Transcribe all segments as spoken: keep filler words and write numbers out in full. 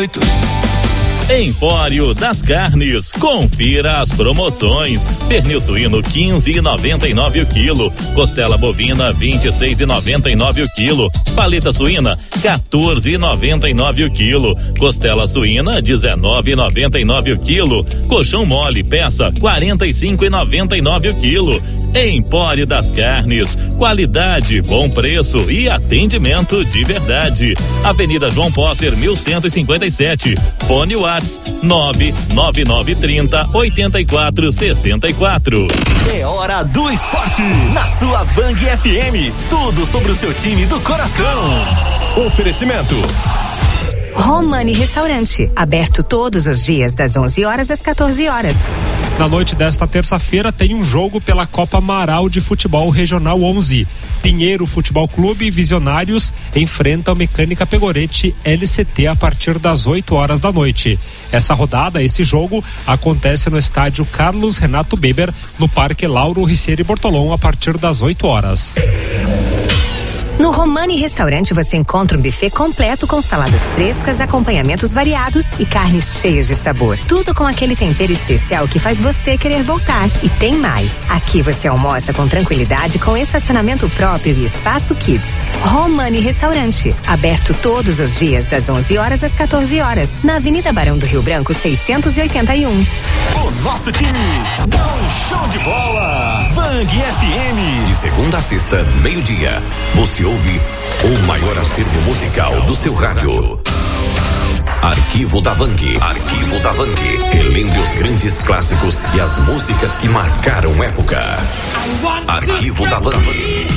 oito. Empório das Carnes, confira as promoções. Pernil suíno quinze e noventa e nove o quilo, costela bovina vinte e seis e noventa e nove o quilo, paleta suína quatorze e noventa e nove o quilo, costela suína dezenove e noventa e nove o quilo, colchão mole peça quarenta e cinco e noventa e nove o quilo. Empório das Carnes, qualidade, bom preço e atendimento de verdade. Avenida João Posser, mil cento e cinquenta e sete. Fone Whats nove nove nove trinta oitenta e quatro sessenta e quatro. É hora do esporte na sua Vang F M. Tudo sobre o seu time do coração. Oferecimento Romani Restaurante, aberto todos os dias das onze horas às quatorze horas. Na noite desta terça-feira tem um jogo pela Copa Amaral de Futebol Regional onze. Pinheiro Futebol Clube e Visionários enfrentam Mecânica Pegorete L C T a partir das oito horas da noite. Essa rodada, esse jogo, acontece no estádio Carlos Renato Beber, no Parque Lauro Ricieri Bortolom, a partir das oito horas. No Romani Restaurante você encontra um buffet completo com saladas frescas, acompanhamentos variados e carnes cheias de sabor. Tudo com aquele tempero especial que faz você querer voltar. E tem mais. Aqui você almoça com tranquilidade, com estacionamento próprio e espaço kids. Romani Restaurante, aberto todos os dias das onze horas às quatorze horas, na Avenida Barão do Rio Branco seiscentos e oitenta e um. O nosso time dá um show de bola. Vang F M. De segunda a sexta, meio-dia. Você ouve o maior acervo musical do seu rádio. Arquivo da Vang. Arquivo da Vang. Relembre os grandes clássicos e as músicas que marcaram época. Arquivo da Vang.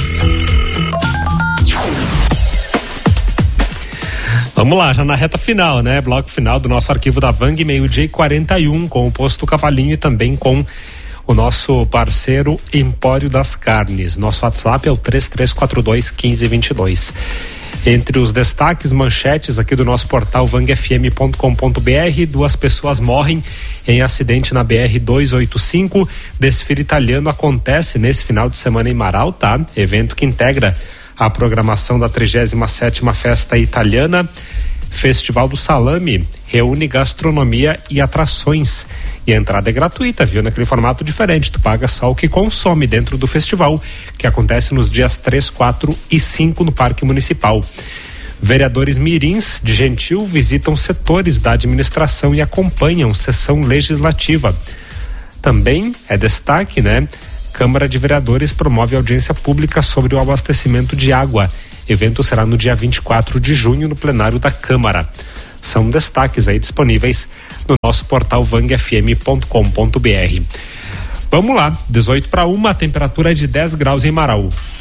Vamos lá, já na reta final, né? Bloco final do nosso Arquivo da Vang, meio-dia e quarenta e um, com o Posto Cavalinho e também com o nosso parceiro Empório das Carnes. Nosso WhatsApp é o três três quatro dois, um cinco dois dois. Entre os destaques, manchetes aqui do nosso portal vang f m ponto com ponto b r, duas pessoas morrem em acidente na B R duzentos e oitenta e cinco. Desfile italiano acontece nesse final de semana em Marau, tá? Evento que integra a programação da trigésima sétima Festa Italiana. Festival do Salame reúne gastronomia e atrações. E a entrada é gratuita, viu? Naquele formato diferente. Tu paga só o que consome dentro do festival, que acontece nos dias três, quatro e cinco no Parque Municipal. Vereadores mirins de Gentil visitam setores da administração e acompanham sessão legislativa. Também é destaque, né? Câmara de Vereadores promove audiência pública sobre o abastecimento de água. Evento será no dia vinte e quatro de junho no plenário da Câmara. São destaques aí disponíveis no nosso portal vang f m ponto com ponto b r. Vamos lá, dezoito para uma, a temperatura é de dez graus em Marau.